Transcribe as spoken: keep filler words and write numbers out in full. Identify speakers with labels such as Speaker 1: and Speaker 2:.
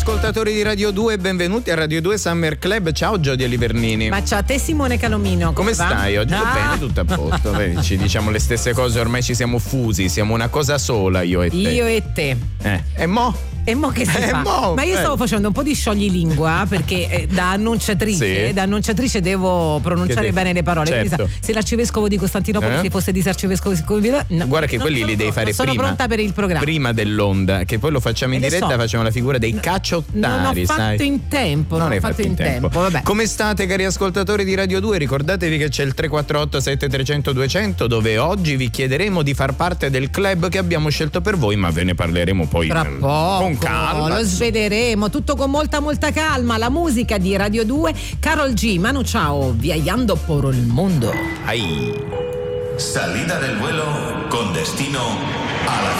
Speaker 1: Ascoltatori di Radio due, benvenuti a Radio due Summer Club. Ciao Giodia Livernini.
Speaker 2: Ma ciao a te Simone Calomino.
Speaker 1: Come, come stai oggi?
Speaker 2: Ah.
Speaker 1: Bene, tutto a posto. Vedi, ci diciamo le stesse cose, ormai ci siamo fusi, siamo una cosa sola, io e te.
Speaker 2: Io e te.
Speaker 1: Eh. E mo?
Speaker 2: E mo che si
Speaker 1: eh,
Speaker 2: fa?
Speaker 1: mo,
Speaker 2: Ma io stavo
Speaker 1: eh.
Speaker 2: facendo un po' di sciogli-lingua perché eh, da annunciatrice
Speaker 1: sì.
Speaker 2: da annunciatrice devo pronunciare
Speaker 1: Che
Speaker 2: bene le parole.
Speaker 1: certo.
Speaker 2: Quindi, se l'arcivescovo di Costantinopoli
Speaker 1: eh?
Speaker 2: se fosse disarcivescovo di no,
Speaker 1: guarda che
Speaker 2: no,
Speaker 1: quelli
Speaker 2: no,
Speaker 1: li devi
Speaker 2: no,
Speaker 1: fare
Speaker 2: sono
Speaker 1: prima.
Speaker 2: pronta per il programma.
Speaker 1: Prima dell'onda, che poi lo facciamo in
Speaker 2: E
Speaker 1: diretta,
Speaker 2: so.
Speaker 1: facciamo la figura dei cacciottari.
Speaker 2: Non ho fatto
Speaker 1: sai?
Speaker 2: in tempo, non,
Speaker 1: non
Speaker 2: ho
Speaker 1: hai
Speaker 2: fatto in tempo. tempo. Vabbè.
Speaker 1: Come state, cari ascoltatori di Radio due? Ricordatevi che c'è il tre quattro otto sette tre zero zero due zero zero, dove oggi vi chiederemo di far parte del club che abbiamo scelto per voi, ma ve ne parleremo poi
Speaker 2: Tra
Speaker 1: con
Speaker 2: poco,
Speaker 1: calma.
Speaker 2: lo svederemo, tutto con molta molta calma. La musica di Radio due, Karol G, Manu Chao, viajando por el mundo.
Speaker 1: Ai.
Speaker 3: Salida del vuelo con destino a la